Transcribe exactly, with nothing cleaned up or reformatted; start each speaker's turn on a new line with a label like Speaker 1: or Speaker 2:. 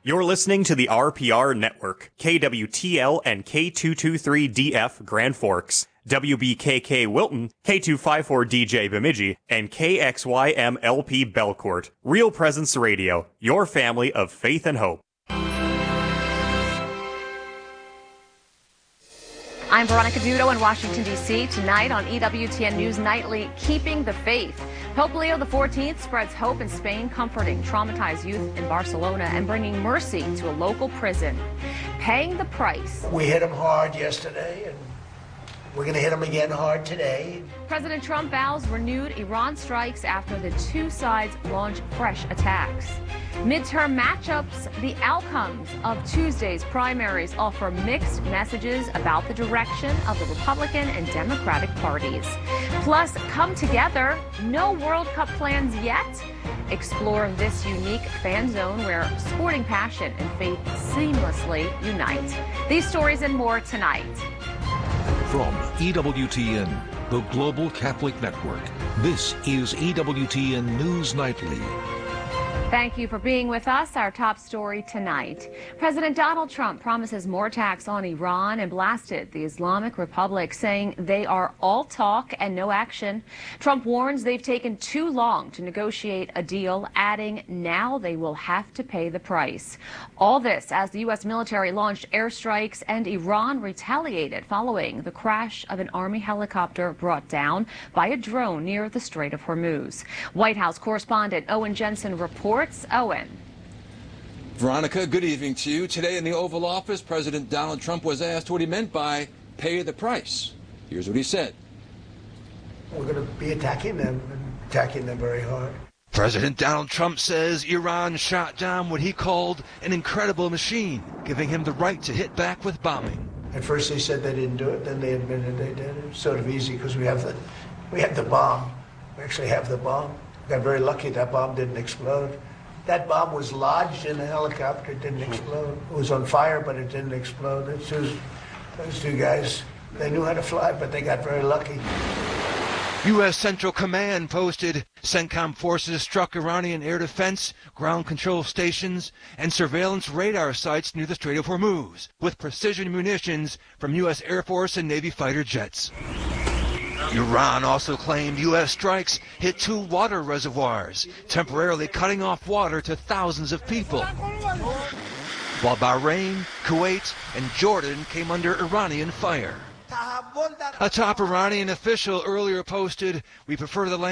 Speaker 1: You're listening to the R P R Network, K W T L and K two twenty-three D F Grand Forks, W B K K Wilton, K two fifty-four D J Bemidji, and K X Y M L P Belcourt. Real Presence Radio, your family of faith and hope.
Speaker 2: I'm Veronica Dudo in Washington, D C Tonight on E W T N News Nightly, Keeping the Faith. Pope Leo the fourteenth spreads hope in Spain, comforting traumatized youth in Barcelona and bringing mercy to a local prison. Paying the price.
Speaker 3: We hit him hard yesterday, and we're going to hit him again hard today.
Speaker 2: President Trump vows renewed Iran strikes after the two sides launch fresh attacks. Midterm matchups, the outcomes of Tuesday's primaries offer mixed messages about the direction of the Republican and Democratic parties. Plus, come together, no World Cup plans yet? Explore this unique fan zone where sporting passion and faith seamlessly unite. These stories and more tonight.
Speaker 4: From E W T N, the Global Catholic Network, this is E W T N News Nightly.
Speaker 2: Thank you for being with us. Our top story tonight. President Donald Trump promises more attacks on Iran and blasted the Islamic Republic, saying they are all talk and no action. Trump warns they've taken too long to negotiate a deal, adding now they will have to pay the price. All this as the U S military launched airstrikes and Iran retaliated following the crash of an Army helicopter brought down by a drone near the Strait of Hormuz. White House correspondent Owen Jensen reports. Owen.
Speaker 5: Veronica, good evening to you. Today in the Oval Office, President Donald Trump was asked what he meant by pay the price. Here's what he said.
Speaker 3: We're going to be attacking them, and attacking them very hard.
Speaker 6: President Donald Trump says Iran shot down what he called an incredible machine, giving him the right to hit back with bombing.
Speaker 3: At first they said they didn't do it, then they admitted they did. It was sort of easy because we have the, we have the bomb. We actually have the bomb. We got very lucky that bomb didn't explode. That bomb was lodged in a helicopter. It didn't explode. It was on fire, but it didn't explode. Those two, those two guys, they knew how to fly, but they got very lucky.
Speaker 6: U S Central Command posted CENTCOM forces struck Iranian air defense, ground control stations, and surveillance radar sites near the Strait of Hormuz with precision munitions from U S Air Force and Navy fighter jets. Iran also claimed U S strikes hit two water reservoirs, temporarily cutting off water to thousands of people, while Bahrain, Kuwait, and Jordan came under Iranian fire. A top Iranian official earlier posted, "We prefer the language